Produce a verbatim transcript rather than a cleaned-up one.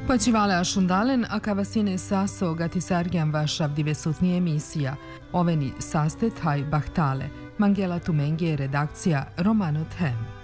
Почивали Ашундален, а кавасине сасо гатисаргян вашав дивесутни емисија. Овени састе тај бахтале. Мангела Туменге, редакција Романо Тем.